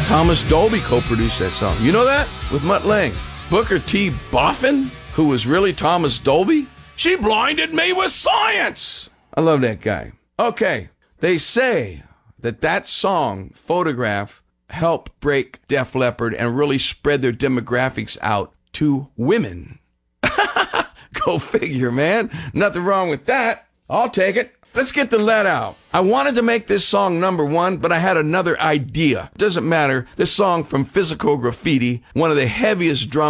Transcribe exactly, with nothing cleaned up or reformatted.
Thomas Dolby co-produced that song. You know that? With Mutt Lange. Booker T. Boffin, who was really Thomas Dolby. She blinded me with science. I love that guy. Okay, they say that that song, Photograph, helped break Def Leppard and really spread their demographics out to women. Go figure, man. Nothing wrong with that. I'll take it. Let's get the lead out. I wanted to make this song number one, but I had another idea. Doesn't matter. This song from Physical Graffiti, one of the heaviest drum